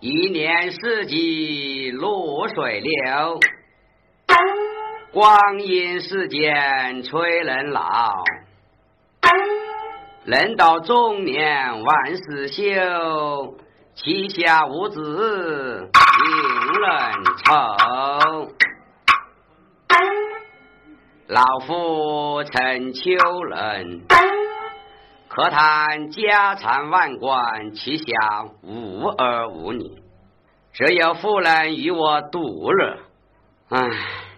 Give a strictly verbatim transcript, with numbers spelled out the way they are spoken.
一年四季露水流，光阴似箭催人老。人到中年万事休，膝下无子令人愁。老夫陈秋人，可叹家产万贯，其下无儿无女，只有夫人与我独乐。唉。